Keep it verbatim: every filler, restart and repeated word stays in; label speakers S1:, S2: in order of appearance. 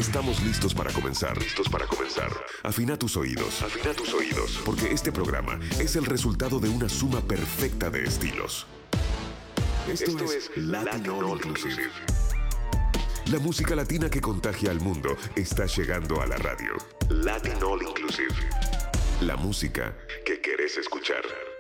S1: Estamos listos para comenzar. Listos para comenzar. Afina tus oídos. Afina tus oídos. Porque este programa es el resultado de una suma perfecta de estilos. Esto, Esto es, es Latin All Inclusive. La música latina que contagia al mundo está llegando a la radio. Latin All Inclusive. La música que querés escuchar.